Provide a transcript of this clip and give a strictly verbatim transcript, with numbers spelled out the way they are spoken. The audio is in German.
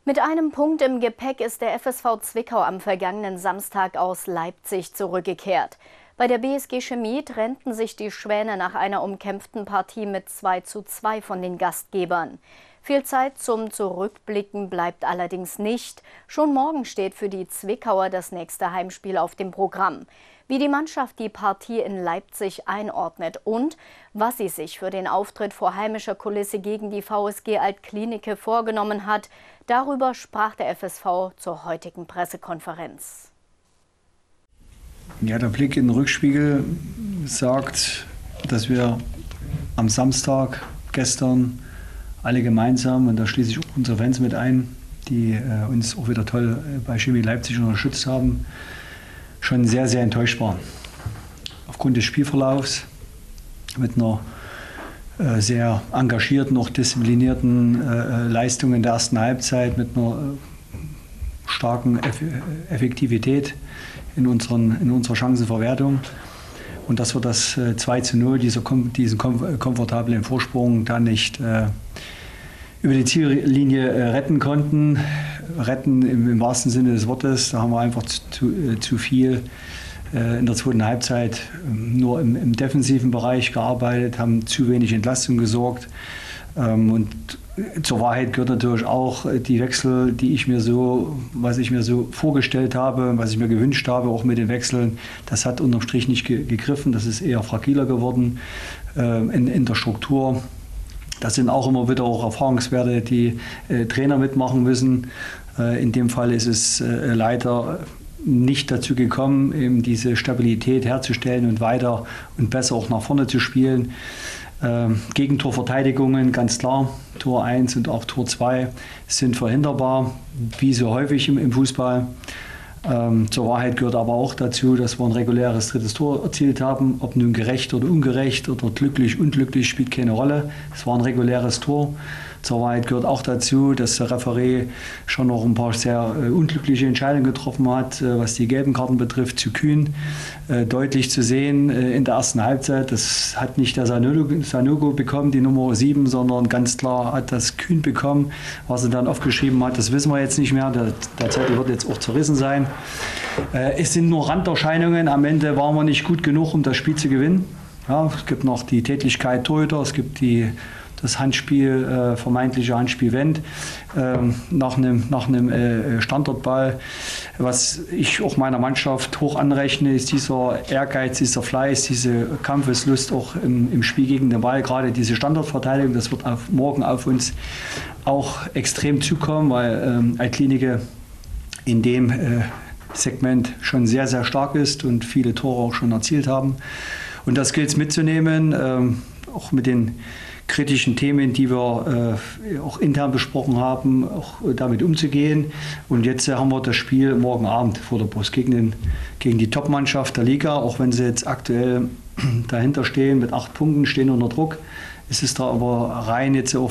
Mit einem Punkt im Gepäck ist der F S V Zwickau am vergangenen Samstag aus Leipzig zurückgekehrt. Bei der B S G Chemie trennten sich die Schwäne nach einer umkämpften Partie mit zwei zu zwei von den Gastgebern. Viel Zeit zum Zurückblicken bleibt allerdings nicht. Schon morgen steht für die Zwickauer das nächste Heimspiel auf dem Programm. Wie die Mannschaft die Partie in Leipzig einordnet und was sie sich für den Auftritt vor heimischer Kulisse gegen die V S G Altklinike vorgenommen hat, darüber sprach der F S V zur heutigen Pressekonferenz. Ja, der Blick in den Rückspiegel sagt, dass wir am Samstag gestern alle gemeinsam, und da schließe ich auch unsere Fans mit ein, die äh, uns auch wieder toll äh, bei Chemie Leipzig unterstützt haben, schon sehr, sehr enttäuscht waren. Aufgrund des Spielverlaufs mit einer äh, sehr engagierten, auch disziplinierten äh, Leistung in der ersten Halbzeit, mit einer äh, starken Eff Effektivität in, unseren, in unserer Chancenverwertung. Und dass wir das äh, zwei zu null, dieser, diesen kom komfortablen Vorsprung, dann nicht äh, über die Ziellinie äh, retten konnten. Retten im, im wahrsten Sinne des Wortes. Da haben wir einfach zu, äh, zu viel äh, in der zweiten Halbzeit äh, nur im, im defensiven Bereich gearbeitet, haben zu wenig Entlastung gesorgt. Ähm, und zur Wahrheit gehört natürlich auch die Wechsel, die ich mir so, was ich mir so vorgestellt habe, was ich mir gewünscht habe, auch mit den Wechseln. Das hat unterm Strich nicht ge gegriffen. Das ist eher fragiler geworden äh, in, in der Struktur. Das sind auch immer wieder auch Erfahrungswerte, die äh, Trainer mitmachen müssen. Äh, in dem Fall ist es äh, leider nicht dazu gekommen, eben diese Stabilität herzustellen und weiter und besser auch nach vorne zu spielen. Ähm, Gegentorverteidigungen, ganz klar, Tor eins und auch Tor zwei sind verhinderbar, wie so häufig im, im Fußball. Ähm, zur Wahrheit gehört aber auch dazu, dass wir ein reguläres drittes Tor erzielt haben. Ob nun gerecht oder ungerecht oder glücklich, unglücklich, spielt keine Rolle. Es war ein reguläres Tor. Zur Wahrheit gehört auch dazu, dass der Referee schon noch ein paar sehr äh, unglückliche Entscheidungen getroffen hat, äh, was die gelben Karten betrifft, zu kühn. Äh, deutlich zu sehen äh, in der ersten Halbzeit, das hat nicht der Sanogo, Sanogo bekommen, die Nummer sieben, sondern ganz klar hat das Kühn bekommen. Was er dann aufgeschrieben hat, das wissen wir jetzt nicht mehr. Der, der Zettel wird jetzt auch zerrissen sein. Äh, es sind nur Randerscheinungen. Am Ende waren wir nicht gut genug, um das Spiel zu gewinnen. Ja, es gibt noch die Tätigkeit Torhüter, es gibt die das Handspiel, äh, vermeintliche Handspiel Wendt, äh, nach einem, nach einem äh, Standardball. Was ich auch meiner Mannschaft hoch anrechne, ist dieser Ehrgeiz, dieser Fleiß, diese Kampfeslust auch im, im Spiel gegen den Ball, gerade diese Standardverteidigung, das wird auf, morgen auf uns auch extrem zukommen, weil ähm, Altklinike in dem äh, Segment schon sehr, sehr stark ist und viele Tore auch schon erzielt haben. Und das gilt es mitzunehmen, ähm, auch mit den kritischen Themen, die wir äh, auch intern besprochen haben, auch damit umzugehen. Und jetzt äh, haben wir das Spiel morgen Abend vor der Brust gegen, den, gegen die Top-Mannschaft der Liga. Auch wenn sie jetzt aktuell dahinter stehen mit acht Punkten, stehen unter Druck. Es ist da aber rein jetzt auch